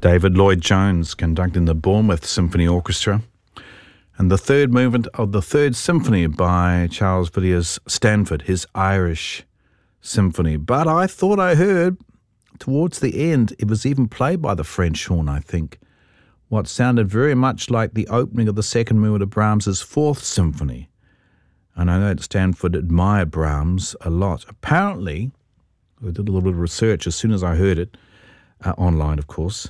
David Lloyd-Jones conducting the Bournemouth Symphony Orchestra, and the third movement of the Third Symphony by Charles Villiers Stanford, his Irish symphony. But I thought I heard towards the end it was even played by the French horn, I think, what sounded very much like the opening of the second movement of Brahms's Fourth Symphony. And I know that Stanford admired Brahms a lot. Apparently, I did a little bit of research as soon as I heard it, online, of course.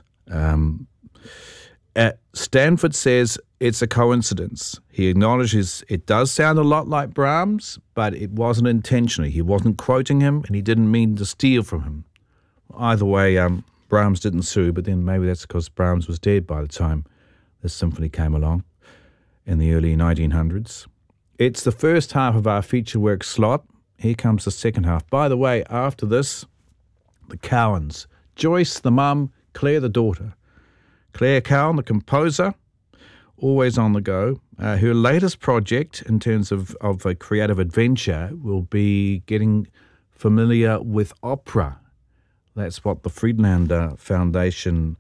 Stanford says it's a coincidence. He acknowledges it does sound a lot like Brahms, but it wasn't intentionally. He wasn't quoting him, and he didn't mean to steal from him. Either way, Brahms didn't sue, but then maybe that's because Brahms was dead by the time this symphony came along in the early 1900s. It's the first half of our feature work slot. Here comes the second half. By the way, after this, the Cowans. Joyce, the mum, Claire, the daughter. Claire Cowan, the composer, always on the go. Her latest project, in terms of a creative adventure, will be getting familiar with opera. That's what the Friedlander Foundation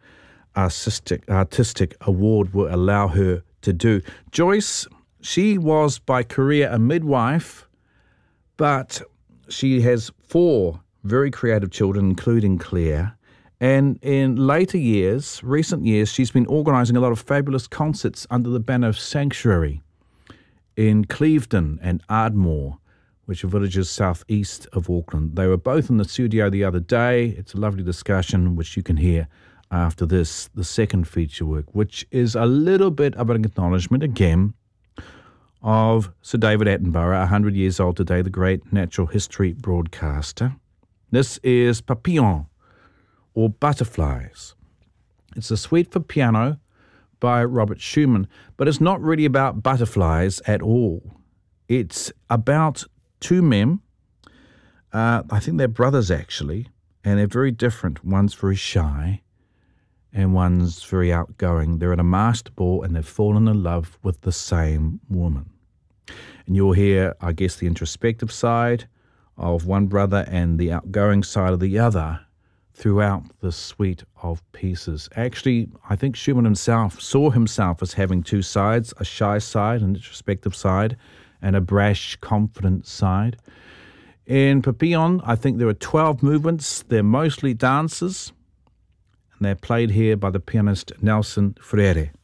Artistic Award will allow her to do. Joyce, she was by career a midwife, but she has 4 very creative children, including Claire. And in later years, recent years, she's been organising a lot of fabulous concerts under the banner of Sanctuary in Clevedon and Ardmore, which are villages southeast of Auckland. They were both in the studio the other day. It's a lovely discussion, which you can hear after this, the second feature work, which is a little bit of an acknowledgement, again, of Sir David Attenborough, 100 years old today, the great natural history broadcaster. This is Papillon, or Butterflies. It's a suite for piano by Robert Schumann, but it's not really about butterflies at all. It's about 2 men. I think they're brothers, actually, and they're very different. One's very shy, and one's very outgoing. They're at a master ball, and they've fallen in love with the same woman. And you'll hear, I guess, the introspective side of one brother and the outgoing side of the other throughout the suite of pieces. Actually, I think Schumann himself saw himself as having 2 sides, a shy side, an introspective side, and a brash, confident side. In Papillon, I think there are 12 movements. They're mostly dances, and they're played here by the pianist Nelson Freire.